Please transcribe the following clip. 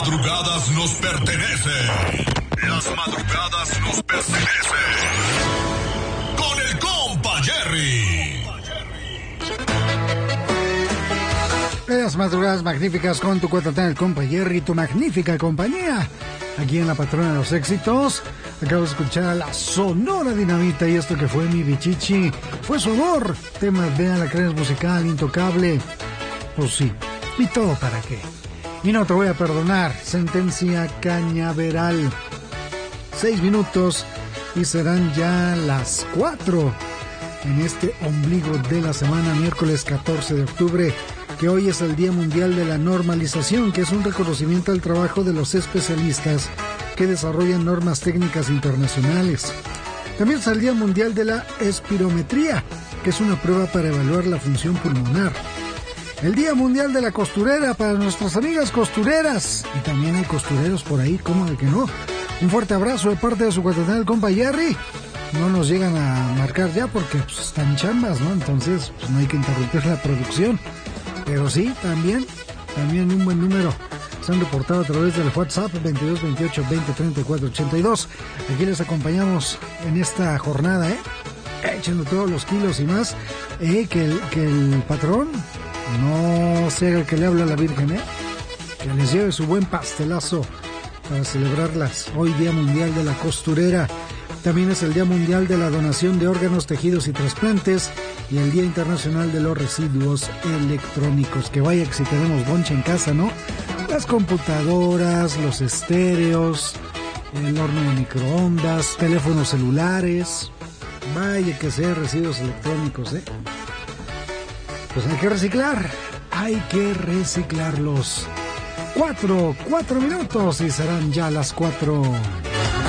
madrugadas nos pertenecen. Las madrugadas nos pertenecen. Con el compa Jerry. Las madrugadas magníficas con tu cuatatán, el compa Jerry, tu magnífica compañía. Aquí en la patrona de los éxitos. Acabo de escuchar a la Sonora Dinamita y esto que fue Mi Bichichi. Fue su amor. Tema de Alacranes Musical, Intocable. Pues sí. ¿Y todo para qué? Y no te voy a perdonar. Sentencia Cañaveral. 6 minutos y serán ya las 4 en este ombligo de la semana, miércoles 14 de octubre, que hoy es el Día Mundial de la Normalización, que es un reconocimiento al trabajo de los especialistas que desarrollan normas técnicas internacionales. También es el Día Mundial de la Espirometría, que es una prueba para evaluar la función pulmonar. El Día Mundial de la Costurera para nuestras amigas costureras. Y también hay costureros por ahí, ¿cómo de que no? Un fuerte abrazo de parte de su cuatatán, el compa Jerry. No nos llegan a marcar ya porque pues, están chambas, ¿no? Entonces pues, no hay que interrumpir la producción. Pero sí, también un buen número. Se han reportado a través del WhatsApp 22 28 20 34 82. Aquí les acompañamos en esta jornada, echando todos los kilos y más. Que el patrón no sea el que le habla a la Virgen, que les lleve su buen pastelazo para celebrarlas. Hoy Día Mundial de la Costurera. También es el Día Mundial de la Donación de Órganos, Tejidos y Trasplantes y el Día Internacional de los Residuos Electrónicos. Que vaya que si tenemos bonche en casa, ¿no? Las computadoras, los estéreos, el horno de microondas, teléfonos celulares. Vaya que sea residuos electrónicos, Pues hay que reciclarlos. 4 minutos y serán ya las 4.